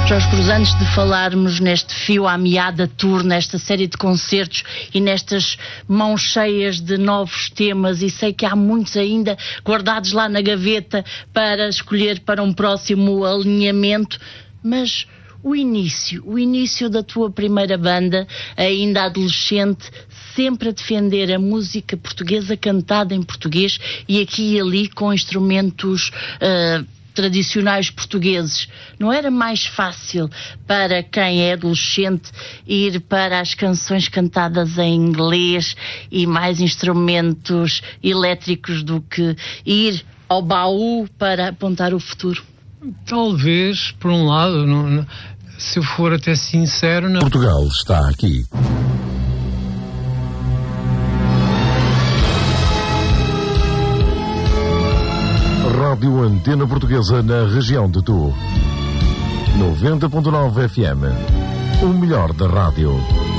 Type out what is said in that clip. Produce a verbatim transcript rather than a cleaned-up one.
Jorge Cruz, antes de falarmos neste Fio à Meada Tour, nesta série de concertos e nestas mãos cheias de novos temas, e sei que há muitos ainda guardados lá na gaveta para escolher para um próximo alinhamento, mas o início, o início da tua primeira banda, ainda adolescente, sempre a defender a música portuguesa cantada em português e aqui e ali com instrumentos uh, tradicionais portugueses. Não era mais fácil para quem é adolescente ir para as canções cantadas em inglês e mais instrumentos elétricos do que ir ao baú para apontar o futuro? Talvez, por um lado, não, não, se eu for até sincero... Não... Portugal está aqui. Rádio Antena Portuguesa na região de Tu. noventa ponto nove F M. O melhor da rádio.